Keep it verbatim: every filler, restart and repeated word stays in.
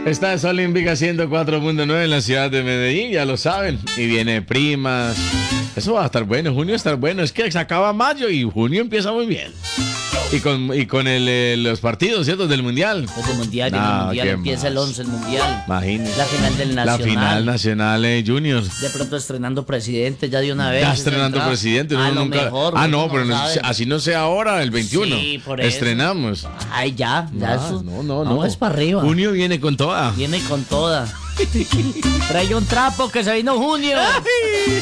Esta es Olímpica ciento cuatro punto nueve en la ciudad de Medellín, ya lo saben. Y viene Primas. Eso va a estar bueno, junio va a estar bueno. Es que se acaba mayo y junio empieza muy bien. Y con, y con el, eh, los partidos, ¿cierto? Del Mundial. Pues el Mundial, No, y el Mundial ¿qué empieza más? el once, el Mundial. Imagínese. La final del Nacional. La final nacional eh, Junior. De pronto estrenando presidente ya de una vez. Ya esa estrenando entrada. presidente. A uno lo nunca... mejor, ah, uno no, pero no- sabe. así no sea ahora, el veintiuno. Sí, por eso. Estrenamos. Ay, ya, ya Ah, eso. no, no, Vamos no. es para arriba. Junio viene con toda. Viene con toda. Trae un trapo que se vino junio.